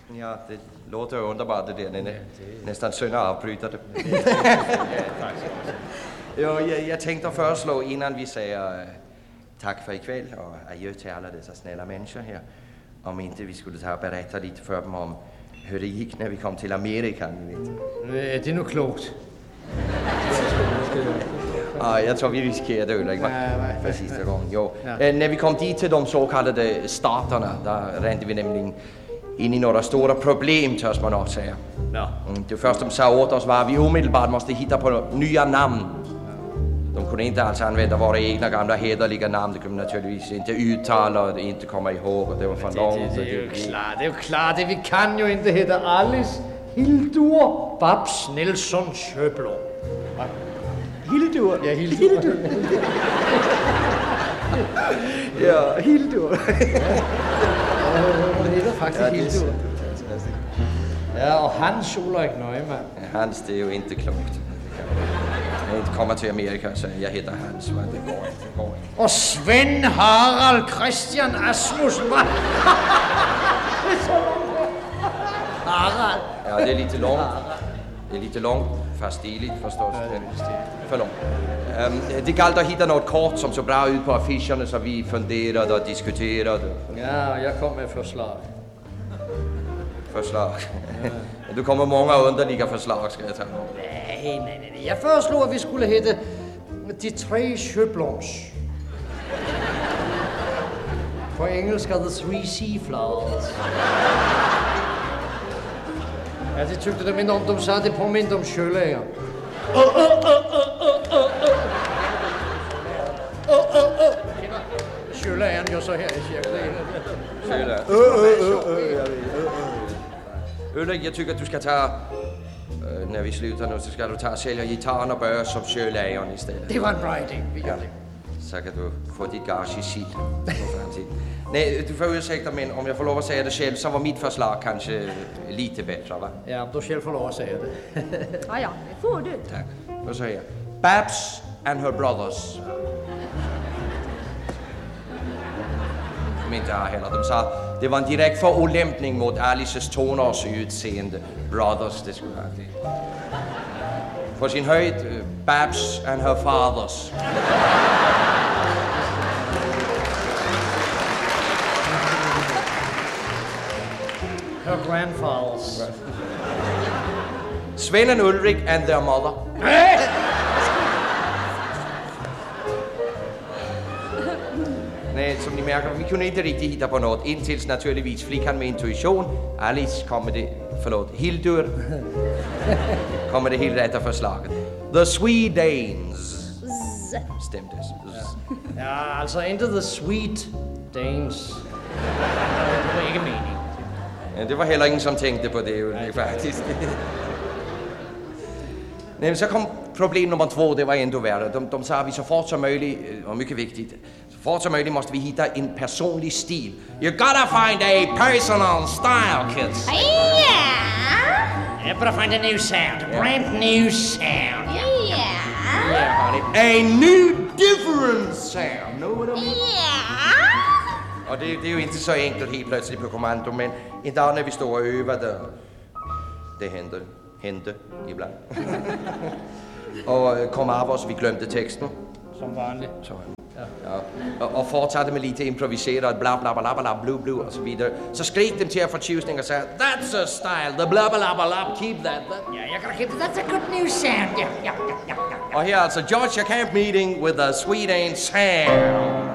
Ja, det låter jo underbart det der. Næsten sønder afbryter det. Jo, jag tänkte föreslå innan vi säger tack för ikväll och adjö till alla dessa snälla människor här. Om inte vi skulle ta och berätta lite för dem om hur det gick när vi kom till Amerika, ni vet. Det är nog klokt. Ja, jag tror vi riskerar det, Ulrik. För sista gången, jo. När vi kom dit till de så kallade staterna, där rände vi nämligen in i några stora problem, törs man också säga. Ja. Det första de sa åt oss var att vi omedelbart måste hitta på nya namn. De kunde inte alls använda våra egna gamla hederliga namn. Det kunde naturligtvis inte uttala och inte komma ihåg. Och det var för långt. Det är ju klart. Vi kan ju inte heta Alice Hildur Babs Nilsson Sjöblom. Hildur? Ja, Hildur. Ja, Hildur. Det heter faktiskt Hildur. Ja, och Hans Ulrik Neumann. Hans, det är ju inte klokt. Jag inte komma till Amerika och säga jag heter Hans. Det går. Och Sven Harald Christian Asmussen, va? Harald. Ja, det är lite långt. Det är lite långt, fast stiligt förstås. För långt. Det galt att hitta något kort som så bra ut på affischerna så vi funderade och diskuterade. Ja, jag kom med förslag. Förslag? Du kommer många underliga förslag, ska jag säga. Nej. Jag föreslog att vi skulle heta De tre Sjöbloms. På engelska The Three Seaflowers. Ja, det tyckte de inte om. De sa att det påminde om sjöläger. Sjölägaren gör så här i cirkeln. Ulrik, jag tycker att du ska ta... när vi slutar nu så ska du ta och sälja gitarren och börja som sjölägaren istället. Det var en bra idé. Vi gör det. Så kan du få ditt gage i sill. Nej, du får ursäkta, men om jag får lov att säga det själv så var mitt förslag kanske lite bättre, va? Ja, om du själv får lov att säga det. Ja, det får du. Tack. Då säger jag Babs and her brothers. Som inte har heller. De sa det var en direkt förolämpning mot Alices tonårs utseende. Brothers, det skulle vara det. På sin höjd, Babs and her fathers. Her grandfathers. Sven and Ulrik and their mother. Nej, som ni märker, vi kunde inte riktigt hitta på något. Intills naturligtvis flickan med intuition. Alice kom med det, Hildur. Kom med det helt rätta förslaget. The Swedanes. Stämdes. Ja, alltså inte The Sweet Danes. Det var inte mening. Det var heller ingen som tänkte på det, faktiskt. Nej, men så kom problem nummer 2, det var ändå värre. De sa att vi så fort som möjligt, och mycket viktigt, så fort som möjligt måste vi hitta en personlig stil. You gotta find a personal style, kids. Yeah. You gotta find a new sound, a brand new sound. Yeah. honey. A new different sound. Know what I mean? Yeah. Och det är ju inte så enkelt helt plötsligt på kommando, men idag när vi står och övar det hände ibland. Och kom av oss, vi glömde texten. Som vanligt. Så, ja. Och fortsatte med lite improviserat bla bla bla bla blue blue och så vidare. Så skrek de till förtjusning och sa that's a style, the bla bla bla bla, keep that. Yeah, jag kan keep that's a good new sound. Yeah. Och här alltså Georgia Camp meeting with a Swedane sound.